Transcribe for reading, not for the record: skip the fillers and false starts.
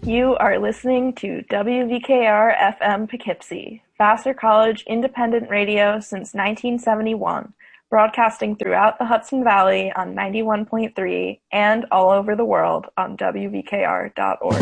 You are listening to WVKR FM Poughkeepsie, Vassar College independent radio since 1971, broadcasting throughout the Hudson Valley on 91.3 and all over the world on WVKR.org.